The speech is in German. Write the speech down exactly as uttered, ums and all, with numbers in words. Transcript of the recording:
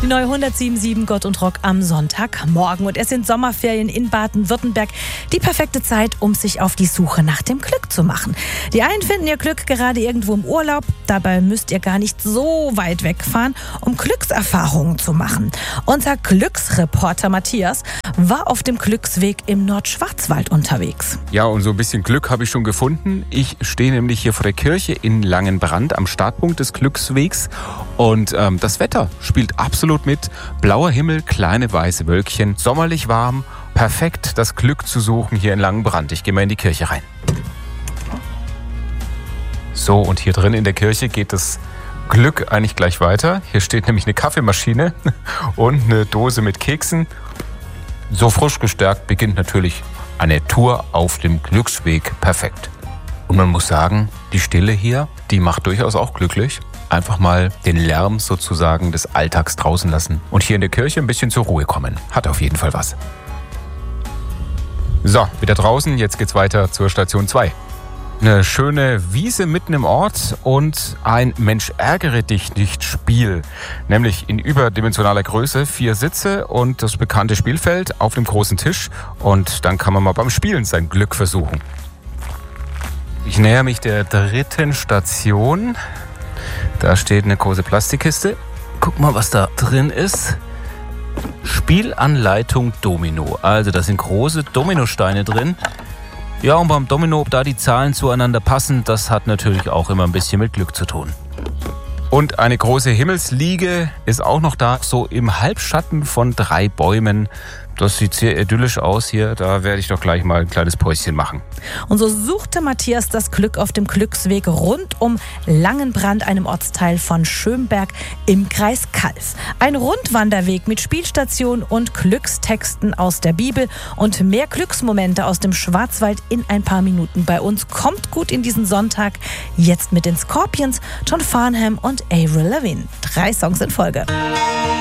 Die neue hundertsieben Komma sieben Gott und Rock am Sonntagmorgen. Und es sind Sommerferien in Baden-Württemberg. Die perfekte Zeit, um sich auf die Suche nach dem Glück zu machen. Die einen finden ihr Glück gerade irgendwo im Urlaub. Dabei müsst ihr gar nicht so weit wegfahren, um Glückserfahrungen zu machen. Unser Glücksreporter Matthias war auf dem Glücksweg im Nordschwarzwald unterwegs. Ja, und so ein bisschen Glück habe ich schon gefunden. Ich stehe nämlich hier vor der Kirche in Langenbrand am Startpunkt des Glückswegs. Und ähm, das Wetter spielt absolut mit. Blauer Himmel, kleine weiße Wölkchen, sommerlich warm. Perfekt, das Glück zu suchen hier in Langenbrand. Ich gehe mal in die Kirche rein. So, und hier drin in der Kirche geht das Glück eigentlich gleich weiter. Hier steht nämlich eine Kaffeemaschine und eine Dose mit Keksen. So frisch gestärkt beginnt natürlich eine Tour auf dem Glücksweg perfekt. Und man muss sagen, die Stille hier, die macht durchaus auch glücklich. Einfach mal den Lärm sozusagen des Alltags draußen lassen und hier in der Kirche ein bisschen zur Ruhe kommen. Hat auf jeden Fall was. So, wieder draußen, jetzt geht's weiter zur Station zwei. Eine schöne Wiese mitten im Ort und ein Mensch ärgere dich nicht Spiel. Nämlich in überdimensionaler Größe, vier Sitze und das bekannte Spielfeld auf dem großen Tisch. Und dann kann man mal beim Spielen sein Glück versuchen. Ich näher mich der dritten Station. Da steht eine große Plastikkiste. Guck mal, was da drin ist. Spielanleitung Domino. Also da sind große Dominosteine drin. Ja, und beim Domino, ob da die Zahlen zueinander passen, das hat natürlich auch immer ein bisschen mit Glück zu tun. Und eine große Himmelsliege ist auch noch da, so im Halbschatten von drei Bäumen. Das sieht sehr idyllisch aus hier. Da werde ich doch gleich mal ein kleines Päuschen machen. Und so suchte Matthias das Glück auf dem Glücksweg rund um Langenbrand, einem Ortsteil von Schönberg im Kreis Calw. Ein Rundwanderweg mit Spielstation und Glückstexten aus der Bibel und mehr Glücksmomente aus dem Schwarzwald in ein paar Minuten bei uns. Kommt gut in diesen Sonntag. Jetzt mit den Scorpions, John Farnham und Avril Lavigne. Drei Songs in Folge.